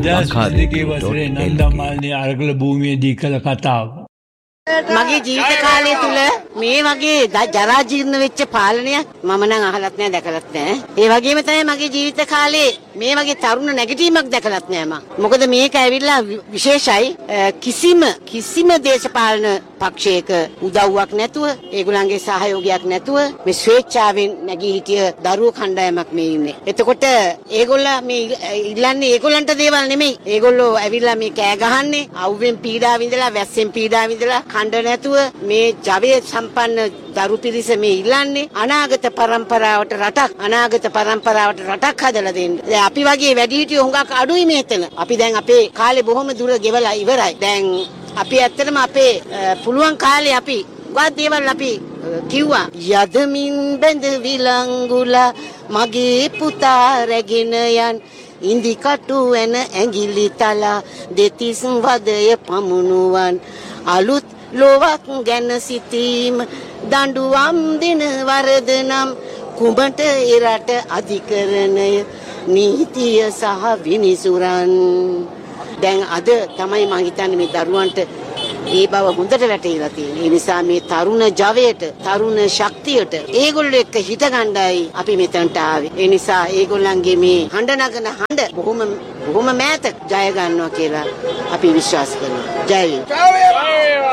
නන්දමාලි අරගල භූමියේදී කළ කතාව. මගේ ජීවිත කාලය තුල මේ වගේ ජරා ජීර්ණ වෙච්ච පාලනයක් මම නම් අහලත් නෑ දැකලත් නෑ. ඒ වගේම තමයි මගේ ජීවිත කාලේ මේ වගේ තරුණ නැගිටීමක් දැකලත් නෑ මම. මොකද මේක ඇවිල්ලා විශේෂයි කිසිම දේශපාලන පක්ෂයක උදව්වක් නැතුව ඒගොල්ලන්ගේ සහයෝගයක් නැතුව මේ ස්වේච්ඡාවෙන් නැගී හිටිය දරුවෝ කණ්ඩායමක් මේ ඉන්නේ. එතකොට ඒගොල්ලෝ මේ ඉල්ලන්නේ ඒගොල්ලන්ට දේවල් නෙමෙයි. ඒගොල්ලෝ ඇවිල්ලා මේ කෑ ගහන්නේ අවුවෙන් පීඩා විඳලා වැස්සෙන් පීඩා විඳලා කණ්ඩ නැතුව මේ ජවයේ සම්පන්න දරු පිරිස මේ ඉල්ලන්නේ අනාගත පරම්පරාවට රටක් හදලා දෙන්න. දැන් අපි වගේ වැඩිහිටියෝ හුඟක් අඩුයි මෙතන. අපි දැන් අපේ කාලේ බොහොම දුර ගෙවලා ඉවරයි. දැන් අපි ඇත්තටම අපේ පුළුවන් කාලේ අපි ගොඩක් දේවල් අපි කිව්වා. යදමින් බඳ විලංගුලා මගේ පුතා රැගෙන යන් ඉන්දි කටු වෙන ඇඟිලි තලා දෙතිස් වදය පමුණුවන් අලුත් ලෝවක් ගැන සිතීම දඬුවම් දෙන වරද නම් කුඹට එරට අධිකරණය නීතිය සහ විනිසුරන්. දැන් අද තමයි මම හිතන්නේ මේ දරුවන්ට ඒ බව හොඳට වැටහිලා තියෙනවා. ඒ නිසා මේ තරුණ ජවයට, තරුණ ශක්තියට ඒගොල්ලෝ එක්ක හිත ගන්නයි අපි මෙතනට ආවේ. ඒ නිසා ඒගොල්ලන්ගේ මේ හඬ නගන හඬ බොහොම මෑත ජය ගන්නවා කියලා අපි විශ්වාස කරනවා. ජය වේවා.